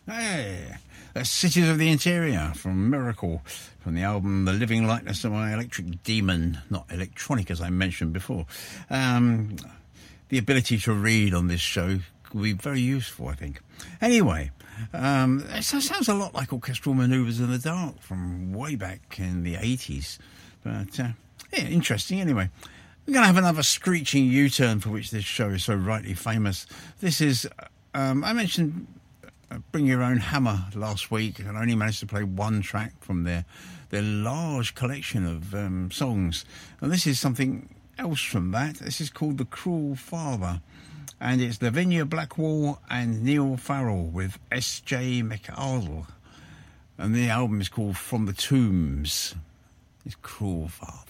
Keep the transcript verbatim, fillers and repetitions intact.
Hey, that's Cities of the Interior from Miracle, from the album The Living Likeness of My Electric Demon, not electronic as I mentioned before. Um, the ability to read on this show will be very useful, I think. Anyway, um, it sounds a lot like Orchestral Manoeuvres in the Dark from way back in the eighties. But, uh, yeah, interesting anyway. We're going to have another screeching U-turn for which this show is so rightly famous. This is, um, I mentioned Bring Your Own Hammer last week, and I only managed to play one track from their, their large collection of um, songs. And this is something else from that. This is called The Cruel Father. And it's Lavinia Blackwell and Neil Farrell with S J McArdle. And the album is called From the Tombs. It's Cruel Father.